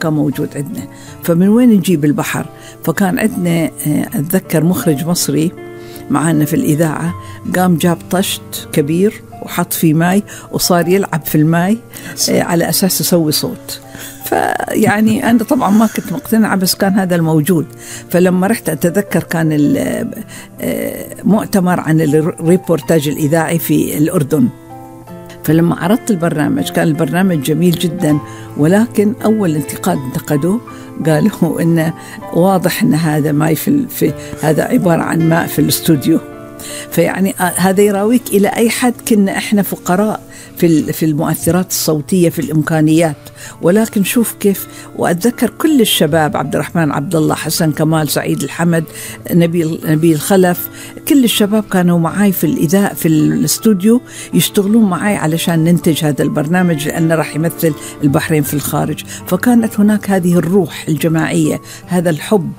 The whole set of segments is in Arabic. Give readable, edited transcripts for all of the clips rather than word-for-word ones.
كان موجود عندنا، فمن وين نجيب البحر؟ فكان عندنا أتذكر مخرج مصري معنا في الإذاعة قام جاب طشت كبير وحط فيه ماء وصار يلعب في الماء على أساس يسوي صوت. فيعني أنا طبعا ما كنت مقتنعة، بس كان هذا الموجود. فلما رحت أتذكر كان مؤتمر عن الريبورتاج الإذاعي في الأردن، فلما عرضت البرنامج كان البرنامج جميل جدا، ولكن أول انتقاد انتقدوه قالوا إنه واضح إن هذا ماء في هذا عبارة عن ماء في الاستوديو. فيعني هذا يراويك إلى أي حد كنا إحنا فقراء في المؤثرات الصوتية في الإمكانيات. ولكن شوف كيف، وأتذكر كل الشباب، عبد الرحمن عبد الله، حسن كمال، سعيد الحمد، نبيل خلف، كل الشباب كانوا معاي في الإذاعة في الاستوديو يشتغلون معاي علشان ننتج هذا البرنامج، لأنه راح يمثل البحرين في الخارج. فكانت هناك هذه الروح الجماعية، هذا الحب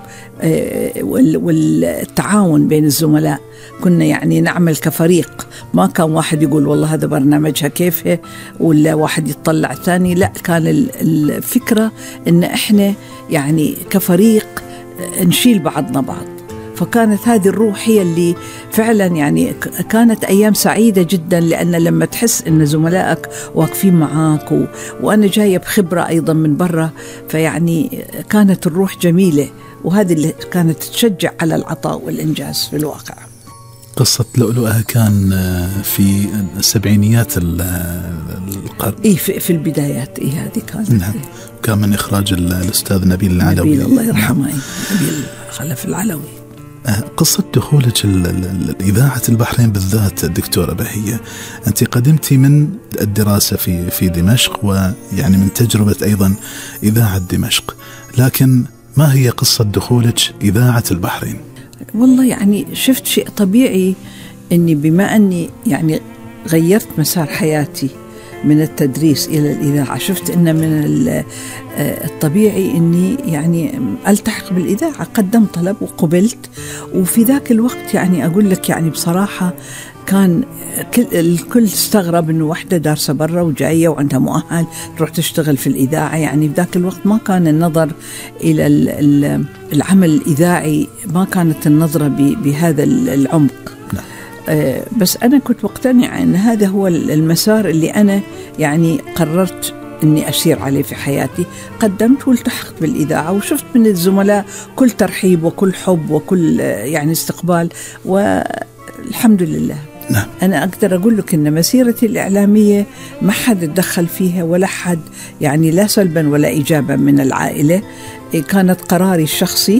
والتعاون بين الزملاء. كنا يعني نعمل كفريق، ما كان واحد يقول والله هذا برنامجها كيفه ولا واحد يطلع ثاني، لا، كان الفكرة إن إحنا يعني كفريق نشيل بعضنا بعض. فكانت هذه الروح هي اللي فعلا يعني كانت أيام سعيدة جدا، لأن لما تحس إن زملائك واقفين معاك وأنا جاية بخبرة أيضا من برا، فيعني كانت الروح جميلة، وهذه اللي كانت تشجع على العطاء والإنجاز في الواقع. قصة لؤلؤة كان في السبعينيات القرن، في البدايات، هذه كانت. نعم. كان من إخراج الأستاذ نبيل العلوي، الله يرحمه، نبيل خلف العلوي. قصة دخولك الإذاعة البحرين بالذات دكتورة بهية، أنت قدمتي من الدراسة في دمشق، ويعني من تجربة أيضا إذاعة دمشق، لكن ما هي قصة دخولك إذاعة البحرين؟ والله يعني شفت شيء طبيعي، أني بما أني يعني غيرت مسار حياتي من التدريس إلى الإذاعة، شفت أن من الطبيعي أني يعني ألتحق بالإذاعة. قدمت طلب وقبلت، وفي ذاك الوقت يعني أقول لك يعني بصراحة كان الكل استغرب أنه واحدة دارسة برا وجاية وعندها مؤهل تروح تشتغل في الإذاعة. يعني في ذاك الوقت ما كان النظر إلى العمل الإذاعي، ما كانت النظرة بهذا العمق. بس أنا كنت مقتنعة أن هذا هو المسار اللي أنا يعني قررت أني أسير عليه في حياتي. قدمت والتحقت بالإذاعة، وشفت من الزملاء كل ترحيب وكل حب وكل يعني استقبال، والحمد لله. نعم. أنا أقدر أقول لك أن مسيرتي الإعلامية ما حد تدخل فيها، ولا حد يعني لا سلبا ولا إيجابا من العائلة. كانت قراري الشخصي،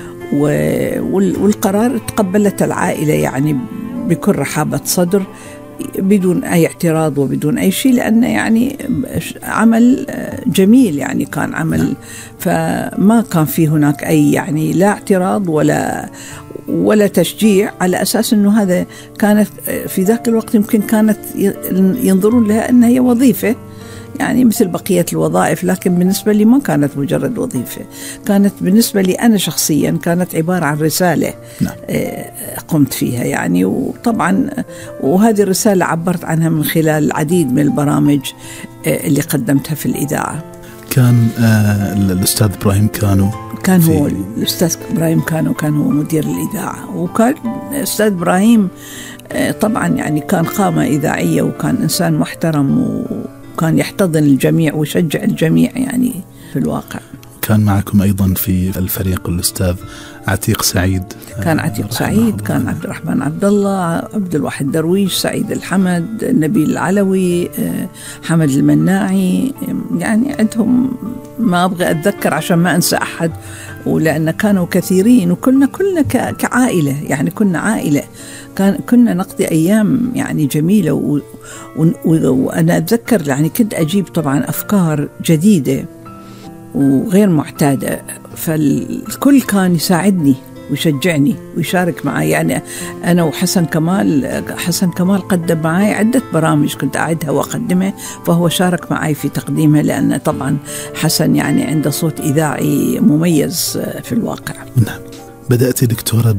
والقرار تقبلت العائلة يعني بكل رحابة صدر، بدون أي اعتراض وبدون أي شيء، لأنه يعني عمل جميل، يعني كان عمل، فما كان فيه هناك أي يعني لا اعتراض ولا تشجيع، على أساس أنه هذا كانت في ذاك الوقت يمكن كانت ينظرون لها أنها هي وظيفة يعني مثل بقية الوظائف، لكن بالنسبة لي ما كانت مجرد وظيفة، كانت بالنسبة لي أنا شخصيا كانت عبارة عن رسالة. نعم. قمت فيها يعني، وطبعا وهذه الرسالة عبرت عنها من خلال العديد من البرامج اللي قدمتها في الإذاعة. كان الأستاذ إبراهيم كان هو الأستاذ إبراهيم كان هو مدير الإذاعة، وكان الأستاذ إبراهيم طبعا يعني كان قامة إذاعية، وكان إنسان محترم، وكان يحتضن الجميع ويشجع الجميع يعني في الواقع. كان معكم أيضا في الفريق الأستاذ عتيق سعيد. كان عتيق سعيد، كان عبد الرحمن عبد الله، عبد الواحد درويش، سعيد الحمد، نبيل العلوي، حمد المناعي، يعني عندهم ما أبغى أتذكر عشان ما أنسى أحد، ولأن كانوا كثيرين، وكلنا كعائلة، يعني كنا عائلة، كنا نقضي أيام يعني جميلة. وأنا أتذكر يعني كنت أجيب طبعا أفكار جديدة وغير معتادة، فالكل كان يساعدني ويشجعني ويشارك معي. يعني أنا وحسن كمال قدم معي عدة برامج كنت أعدها وأقدمها، فهو شارك معي في تقديمها، لأن طبعا حسن يعني عنده صوت إذاعي مميز في الواقع. نعم. بدأت دكتورة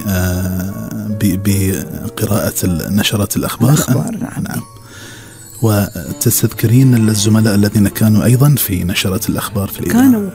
بقراءة نشرات الأخبار. نعم. وتستذكرين الزملاء الذين كانوا أيضا في نشرات الأخبار في الإذاعة؟